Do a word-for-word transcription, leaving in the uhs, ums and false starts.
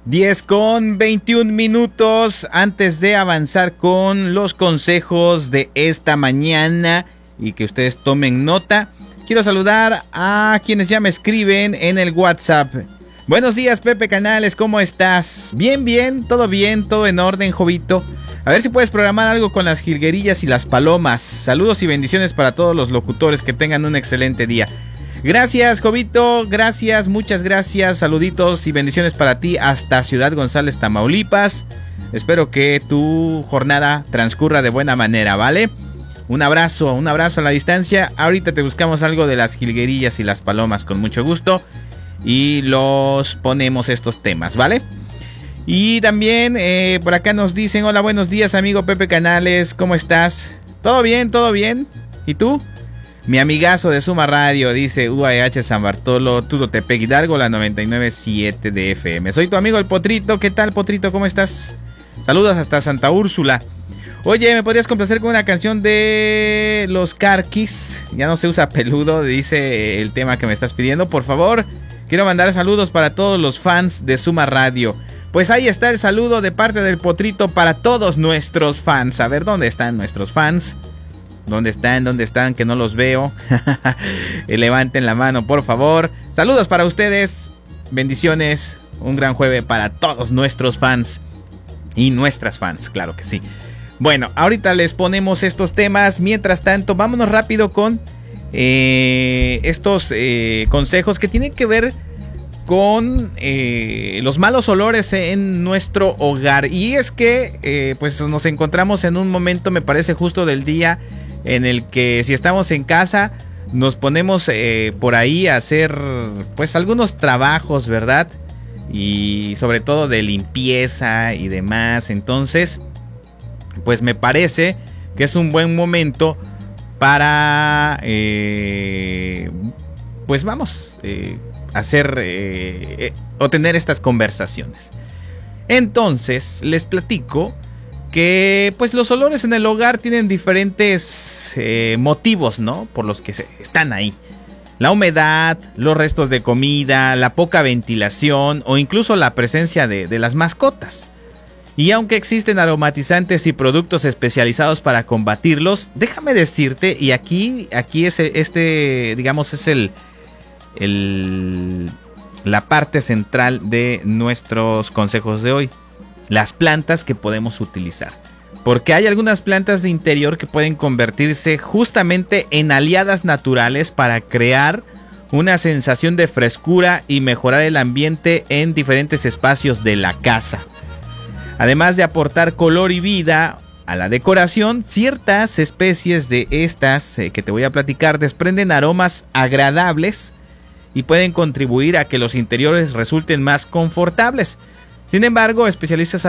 diez con veintiún minutos. Antes de avanzar con los consejos de esta mañana y que ustedes tomen nota, quiero saludar a quienes ya me escriben en el WhatsApp. Buenos días, Pepe Canales, ¿cómo estás? Bien, bien, todo bien, todo en orden, Jovito. A ver si puedes programar algo con las jilguerillas y las palomas. Saludos y bendiciones para todos los locutores, que tengan un excelente día. Gracias, Jovito, gracias, muchas gracias, saluditos y bendiciones para ti hasta Ciudad González, Tamaulipas. Espero que tu jornada transcurra de buena manera, ¿vale? Un abrazo, un abrazo a la distancia. Ahorita te buscamos algo de las jilguerillas y las palomas con mucho gusto y los ponemos estos temas, ¿vale? Y también eh, por acá nos dicen: hola, buenos días, amigo Pepe Canales, ¿cómo estás? ¿Todo bien, todo bien? ¿Y tú? Mi amigazo de Suma Radio, dice U A H San Bartolo, Tulotepec Hidalgo, la noventa y nueve punto siete de F M. Soy tu amigo el Potrito. ¿Qué tal, Potrito? ¿Cómo estás? Saludos hasta Santa Úrsula. Oye, ¿me podrías complacer con una canción de los Carquis? Ya no se usa peludo, dice el tema que me estás pidiendo. Por favor, quiero mandar saludos para todos los fans de Suma Radio. Pues ahí está el saludo de parte del Potrito para todos nuestros fans. A ver, ¿dónde están nuestros fans? ¿Dónde están? ¿Dónde están? Que no los veo. Levanten la mano, por favor. Saludos para ustedes. Bendiciones. Un gran jueves para todos nuestros fans. Y nuestras fans, claro que sí. Bueno, ahorita les ponemos estos temas. Mientras tanto, vámonos rápido con eh, estos eh, consejos que tienen que ver con eh, los malos olores en nuestro hogar. Y es que eh, pues nos encontramos en un momento, me parece, justo del día en el que, si estamos en casa, nos ponemos eh, por ahí a hacer pues algunos trabajos, ¿verdad? Y sobre todo de limpieza y demás. Entonces, pues me parece que es un buen momento para eh, pues vamos eh, hacer eh, eh, o tener estas conversaciones. Entonces les platico que pues los olores en el hogar tienen diferentes eh, motivos, ¿no? Por los que se, están ahí. La humedad, los restos de comida, la poca ventilación o incluso la presencia de, de las mascotas. Y aunque existen aromatizantes y productos especializados para combatirlos, déjame decirte, y aquí, aquí es este, digamos, es el, el, la parte central de nuestros consejos de hoy. Las plantas que podemos utilizar. Porque hay algunas plantas de interior que pueden convertirse justamente en aliadas naturales para crear una sensación de frescura y mejorar el ambiente en diferentes espacios de la casa. Además de aportar color y vida a la decoración, ciertas especies de estas eh, que te voy a platicar desprenden aromas agradables y pueden contribuir a que los interiores resulten más confortables. Sin embargo, especialistas